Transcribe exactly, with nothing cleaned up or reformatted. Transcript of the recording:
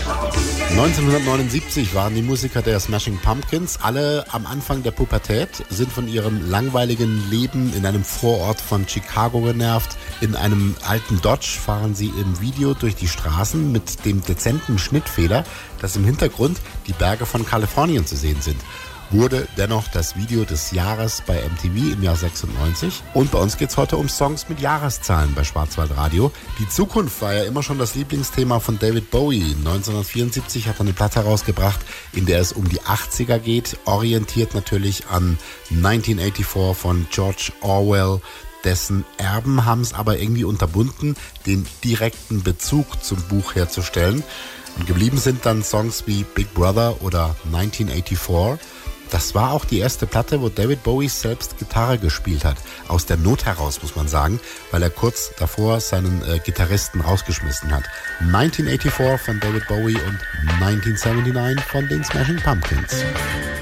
neunzehnhundertneunundsiebzig waren die Musiker der Smashing Pumpkins alle am Anfang der Pubertät, sind von ihrem langweiligen Leben in einem Vorort von Chicago genervt. In einem alten Dodge fahren sie im Video durch die Straßen mit dem dezenten Schnittfehler, dass im Hintergrund die Berge von Kalifornien zu sehen sind. Wurde dennoch das Video des Jahres bei M T V im Jahr sechsundneunzig. Und bei uns geht es heute um Songs mit Jahreszahlen bei Schwarzwaldradio. Die Zukunft war ja immer schon das Lieblingsthema von David Bowie. neunzehnhundertvierundsiebzig hat er eine Platte herausgebracht, in der es um die achtziger geht, orientiert natürlich an neunzehnhundertvierundachtzig von George Orwell. Dessen Erben haben es aber irgendwie unterbunden, den direkten Bezug zum Buch herzustellen. Und geblieben sind dann Songs wie Big Brother oder neunzehnhundertvierundachtzig. Das war auch die erste Platte, wo David Bowie selbst Gitarre gespielt hat. Aus der Not heraus, muss man sagen, weil er kurz davor seinen äh, Gitarristen rausgeschmissen hat. neunzehnhundertvierundachtzig von David Bowie und neunzehnhundertneunundsiebzig von den Smashing Pumpkins.